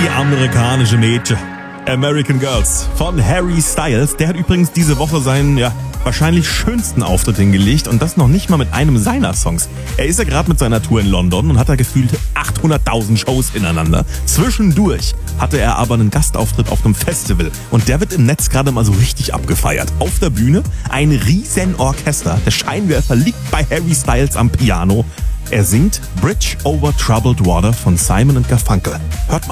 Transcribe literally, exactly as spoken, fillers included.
Amerikanische Mädchen. American Girls von Harry Styles. Der hat übrigens diese Woche seinen, ja, wahrscheinlich schönsten Auftritt hingelegt und das noch nicht mal mit einem seiner Songs. Er ist ja gerade mit seiner Tour in London und hat da gefühlt achthunderttausend Shows ineinander. Zwischendurch hatte er aber einen Gastauftritt auf einem Festival und der wird im Netz gerade mal so richtig abgefeiert. Auf der Bühne ein riesen Orchester. Der Scheinwerfer liegt bei Harry Styles am Piano. Er singt Bridge over Troubled Water von Simon and Garfunkel. Hört mal.